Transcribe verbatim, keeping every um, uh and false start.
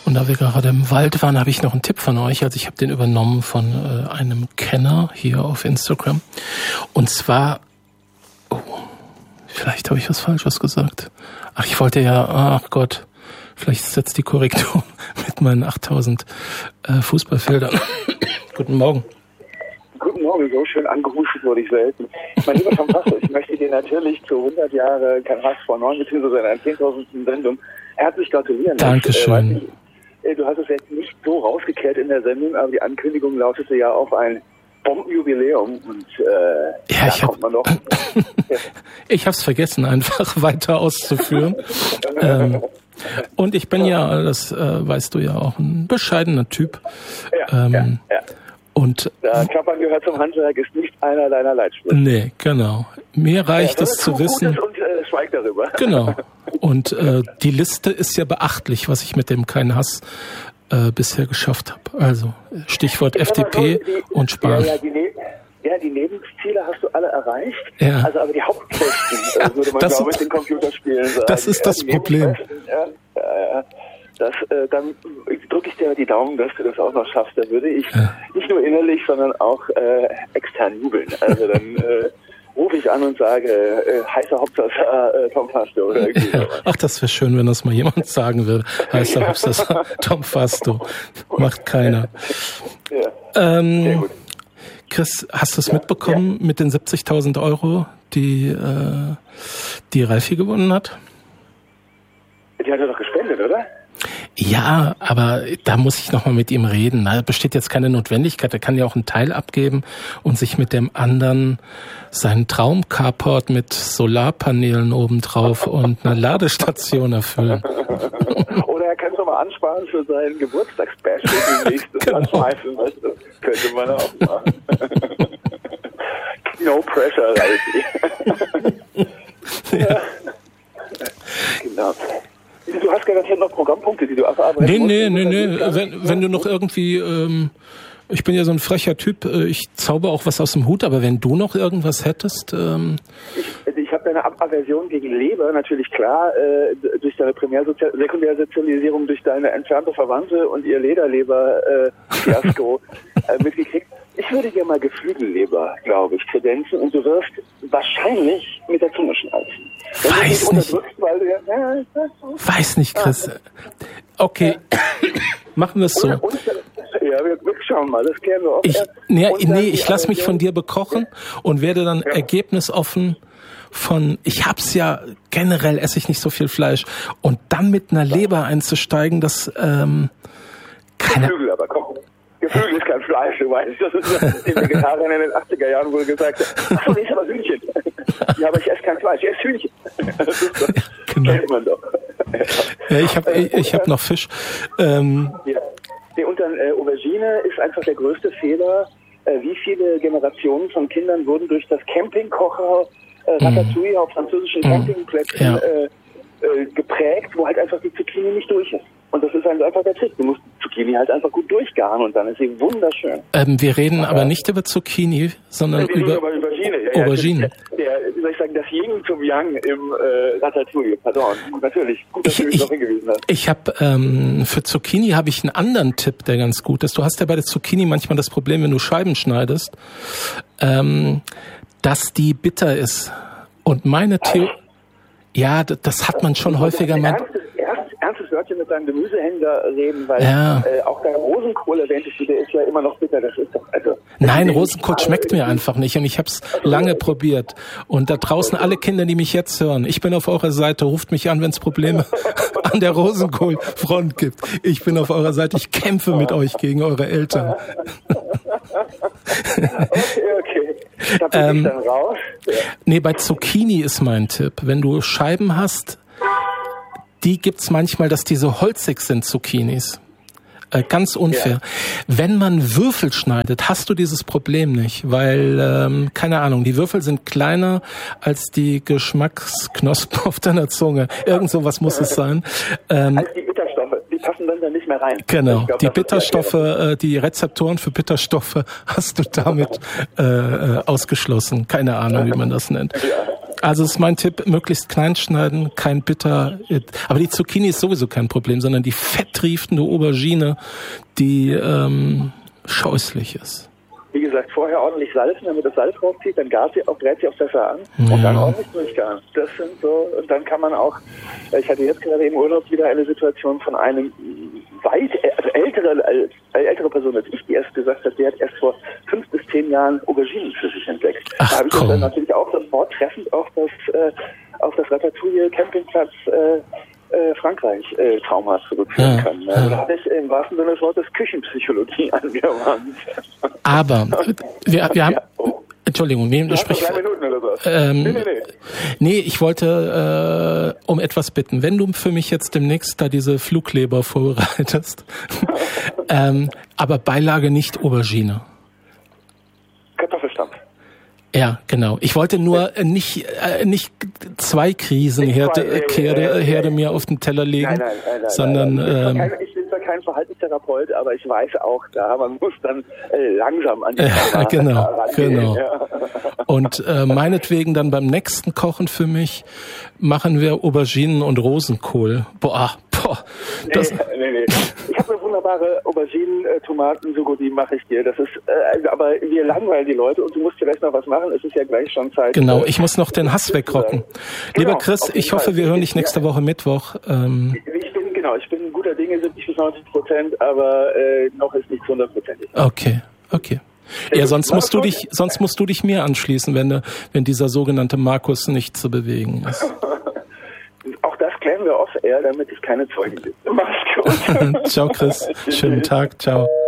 Und da wir gerade im Wald waren, habe ich noch einen Tipp von euch. Also ich habe den übernommen von äh, einem Kenner hier auf Instagram. Und zwar, oh, vielleicht habe ich was Falsches gesagt. Ach, ich wollte ja, ach Gott, vielleicht ist jetzt die Korrektur mit meinen achttausend äh, Fußballfeldern. Guten Morgen. Guten Morgen, so schön angehustet wurde ich selten. Mein lieber Tom Faster, ich möchte dir natürlich zu hundert Jahre kein Hass vor neun beziehungsweise einer zehntausendsten Sendung herzlich gratulieren. Dankeschön. Ich, äh, du hast es jetzt nicht so rausgekehrt in der Sendung, aber die Ankündigung lautete ja auf ein Bombenjubiläum und äh, ja, da ich kommt man doch. Ich habe es vergessen, einfach weiter auszuführen. ähm, und ich bin ja, das äh, weißt du ja auch, ein bescheidener Typ. Ja, ähm, ja, ja. Und ja, Klappern gehört zum Handwerk, ist nicht einer deiner Leitsprüche. Nee, genau. Mir reicht ja, es zu wissen. Und äh, schweig darüber. Genau. Und äh, die Liste ist ja beachtlich, was ich mit dem Kein Hass äh, bisher geschafft habe. Also Stichwort F D P so, die, und Spahn. Ja, ja, die, ne- ja, die Nebenziele hast du alle erreicht. Ja. Also aber die Hauptkosten, ja, äh, würde man glaube ich mit den Computerspielen sagen. Das ist das ja, Problem. Ja, ja, das, äh, dann drücke ich dir die Daumen, dass du das auch noch schaffst. Da würde ich ja. nicht nur innerlich, sondern auch äh, extern jubeln. Also dann äh, rufe ich an und sage, äh, heißer Hauptsassar äh, Tom Fasto oder irgendwie ja. Ach, das wäre schön, wenn das mal jemand sagen würde. Heißer ja. Hauptsassar Tom Fasto. Macht keiner. Ja. Ähm, Sehr gut. Chris, hast du es ja. mitbekommen ja. mit den siebzigtausend Euro, die äh, die Ralfi gewonnen hat? Die hat er doch gespendet, oder? Ja, aber da muss ich nochmal mit ihm reden. Da besteht jetzt keine Notwendigkeit. Er kann ja auch einen Teil abgeben und sich mit dem anderen seinen Traum-Carport mit Solarpanelen obendrauf und einer Ladestation erfüllen. Oder er kann es nochmal ansparen für seinen Geburtstagsbash nächstes genau. Anschmeißen. Weißt du? Könnte man auch machen. No pressure, Ralfi. ja. Genau. Du hast garantiert noch Programmpunkte, die du abarbeiten Nee, musst. nee, nee, nee. Wenn, wenn du noch irgendwie, ähm, ich bin ja so ein frecher Typ, ich zauber auch was aus dem Hut, aber wenn du noch irgendwas hättest... Ähm ich ich habe deine Aversion gegen Leber, natürlich klar, äh, durch deine Primärsozial- Sekundärsozialisierung, durch deine entfernte Verwandte und ihr Lederleber-Fiasko äh, äh, mitgekriegt. Ich würde dir mal Geflügelleber, glaube ich, kredenzen und du wirst wahrscheinlich mit der Zunge schnalzen. Weiß nicht. Weil du ja, ja, ja, Weiß nicht, Chris. Okay, machen wir es so. Und, und, ja, wir, wir schauen mal, das klären wir auch. Ich, nee, nee, ich lasse mich von dir bekochen ja. und werde dann ja. ergebnisoffen von, ich hab's ja, generell esse ich nicht so viel Fleisch und dann mit einer Leber einzusteigen, das, ähm, keine... Geflügel aber, komm. Geflügel ist kein Fleisch, du weißt, das ist was die Vegetarier in den achtziger Jahren wohl gesagt haben. Achso, nee, ist aber Hühnchen. Ja, aber ich esse kein Fleisch, ich esse Hühnchen. Das ist doch, genau. kennt man doch. Ja, ich habe ich, ich hab noch Fisch. Ähm, ja. Nee, und dann äh, Aubergine ist einfach der größte Fehler. Äh, wie viele Generationen von Kindern wurden durch das Campingkocher äh, Ratatouille mm. auf französischen mm. Campingplätzen ja. äh, äh, geprägt, wo halt einfach die Zucchini nicht durch ist. Und das ist halt einfach der Trick. Du musst Zucchini halt einfach gut durchgaren und dann ist sie wunderschön. Ähm, wir reden ja. aber nicht über Zucchini, sondern wir über, über Aubergine. Ja, Aubergine. Der, der, wie soll ich sagen, das Yin zum Yang im äh, Ratatouille. Pardon. Natürlich. Gut, dass ich, du mich darauf hingewiesen hast. Ich habe ähm, für Zucchini habe ich einen anderen Tipp, der ganz gut ist. Du hast ja bei der Zucchini manchmal das Problem, wenn du Scheiben schneidest, ähm, dass die bitter ist. Und meine Theorie, ja, das hat man schon häufiger mal. Ernstes Wörtchen mit deinem Gemüsehändler reden, weil ja. äh, auch dein Rosenkohl erwähntest du, der ist ja immer noch bitter. Das ist doch, also. Nein, Rosenkohl schmeckt mir einfach nicht und ich habe es lange probiert. Und da draußen alle Kinder, die mich jetzt hören, ich bin auf eurer Seite, ruft mich an, wenn es Probleme an der Rosenkohlfront gibt. Ich bin auf eurer Seite, ich kämpfe mit euch gegen eure Eltern. Okay, okay. Da bin ähm, ich dann raus. Ja. Nee, bei Zucchini ist mein Tipp. Wenn du Scheiben hast, die gibt's manchmal, dass die so holzig sind, Zucchinis. Äh, ganz unfair. Ja. Wenn man Würfel schneidet, hast du dieses Problem nicht, weil, ähm, keine Ahnung, die Würfel sind kleiner als die Geschmacksknospen auf deiner Zunge. Irgend sowas muss es sein. Ähm, als die Bitterstoffe, die passen dann da nicht mehr rein. Genau, glaub, die Bitterstoffe, äh, die Rezeptoren für Bitterstoffe hast du damit äh, äh, ausgeschlossen. Keine Ahnung, wie man das nennt. Ja. Also ist mein Tipp, möglichst klein schneiden, kein Bitter. Aber die Zucchini ist sowieso kein Problem, sondern die fetttriefende Aubergine, die ähm, scheußlich ist. Wie gesagt, vorher ordentlich salzen, damit das Salz rauszieht, dann gart sie auch, brät sie auch besser an ja. und dann ordentlich durchgaren. Das sind so, und dann kann man auch, ich hatte jetzt gerade im Urlaub wieder eine Situation von einem weit, also ältere, ältere Person als ich, die erst gesagt hat, die hat erst vor fünf bis zehn Jahren Auberginen für sich entdeckt. Ach, da habe ich komm. dann natürlich auch sofort treffend auf das, äh, auf das Ratatouille Campingplatz, äh, Äh, Frankreich äh, traumhaft zurückführen ja, kann. Ne? Ja. Also da hatte ich im wahrsten Sinne des Wortes Küchenpsychologie angewandt. Aber wir, wir haben... Ja, oh. Entschuldigung, nee, du sprich... hast noch drei Minuten oder was? Ähm, nee, nee, nee. nee, ich wollte äh, um etwas bitten. Wenn du für mich jetzt demnächst da diese Flugleber vorbereitest, ähm, aber Beilage nicht Aubergine. Kartoffelstampf. Ja, genau. Ich wollte nur äh, nicht äh, nicht zwei Krisenherde Nicht zwei, Herde, äh, äh, Herde mir auf den Teller legen, nein, nein, nein, nein, sondern nein, nein. Ähm, Ich bin zwar kein Verhaltenstherapeut, aber ich weiß auch, da man muss dann äh, langsam an die äh, genau, rangehen. genau. Ja. Und äh, meinetwegen dann beim nächsten Kochen für mich machen wir Auberginen und Rosenkohl. Boah, boah. Das nee, nee, nee. Ich habe eine wunderbare Auberginen-Tomaten-Sugo, die mache ich dir. Das ist, äh, aber wir langweilen die Leute und du musst vielleicht noch was machen. Es ist ja gleich schon Zeit. Genau, ich muss noch den Hass wegrocken. Lieber Genau, Chris, ich hoffe, Fall. wir hören dich nächste Woche Mittwoch. Ähm, ich bin, genau, ich bin guter Dinge, siebzig bis neunzig Prozent, aber äh, noch ist nichts hundertprozentig. Okay, okay. Ja, sonst musst du dich, sonst musst du dich mir anschließen, wenn, der, wenn dieser sogenannte Markus nicht zu bewegen ist. Auch das klären wir off-air, damit es keine Zeugen gibt. Mach's gut. Ciao, Chris. Schönen Tag. Ciao.